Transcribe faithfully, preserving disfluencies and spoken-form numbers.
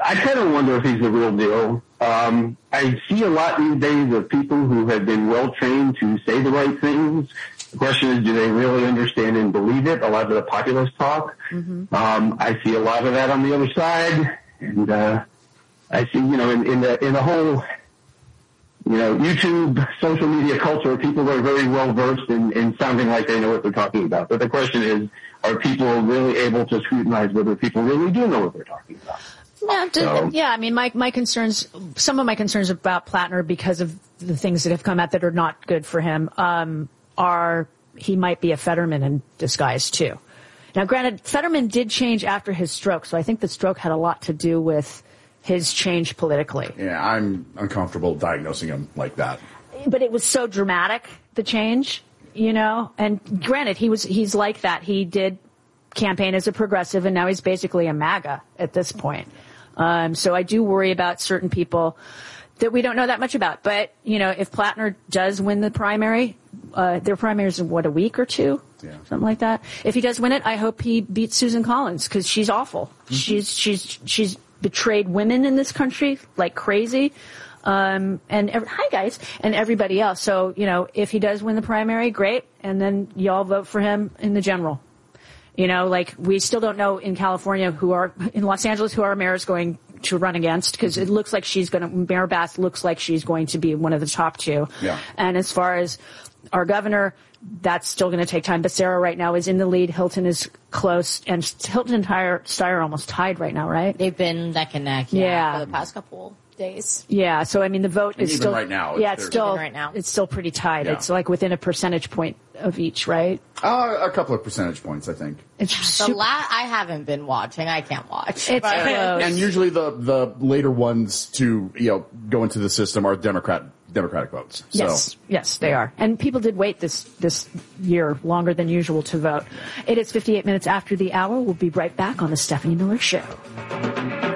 I kind of wonder if he's the real deal. Um, I see a lot these days of people who have been well trained to say the right things. The question is, do they really understand and believe it? A lot of the populist talk. Mm-hmm. Um, I see a lot of that on the other side, and uh, I see, you know, in, in the in the whole, you know, YouTube, social media culture, people are very well versed in, in sounding like they know what they're talking about. But the question is, are people really able to scrutinize whether people really do know what they're talking about? Yeah, so, yeah. I mean, my my concerns, some of my concerns about Plattner, because of the things that have come out that are not good for him, um, are he might be a Fetterman in disguise too. Now, granted, Fetterman did change after his stroke, so I think the stroke had a lot to do with his change politically. Yeah, I'm uncomfortable diagnosing him like that. But it was so dramatic, the change, you know. And granted, he was he's like that. He did campaign as a progressive, and now he's basically a MAGA at this point. Um, so I do worry about certain people that we don't know that much about. But, you know, if Plattner does win the primary, uh, their primary is in, what, a week or two? Yeah. Something like that. If he does win it, I hope he beats Susan Collins, because she's awful. Mm-hmm. She's, she's, she's betrayed women in this country like crazy. Um, and, every, hi guys, and everybody else. So, you know, if he does win the primary, great. And then y'all vote for him in the general. You know, like, we still don't know in California who are, in Los Angeles, who our mayor is going to run against, because it looks like she's going to, Mayor Bass looks like she's going to be one of the top two. Yeah. And as far as our governor, that's still going to take time. Becerra right now is in the lead. Hilton is close, and Hilton and Steyer are almost tied right now, right? They've been neck and neck, yeah, yeah. for the past couple days. Yeah, so I mean, the vote and is even still right now. Yeah, it's still right now. It's still pretty tight. Yeah. It's like within a percentage point of each, right? Uh, a couple of percentage points, I think. It's The super, la- I haven't been watching. I can't watch. it's But- close. And usually the the later ones to, you know, go into the system are Democrat Democratic votes. So. Yes, yes, they are. And people did wait this this year longer than usual to vote. It is fifty-eight minutes after the hour. We'll be right back on the Stephanie Miller Show.